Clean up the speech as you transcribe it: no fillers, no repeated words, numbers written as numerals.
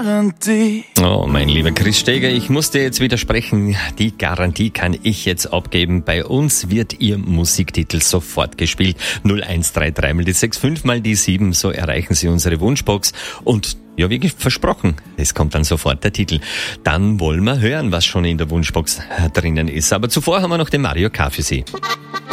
Oh, mein lieber Chris Steger, ich muss dir jetzt widersprechen. Die Garantie kann ich jetzt abgeben. Bei uns wird Ihr Musiktitel sofort gespielt. 0133 mal die 65 mal die 7. So erreichen Sie unsere Wunschbox. Und ja, wie versprochen, es kommt dann sofort der Titel. Dann wollen wir hören, was schon in der Wunschbox drinnen ist. Aber zuvor haben wir noch den Mario K. für Sie.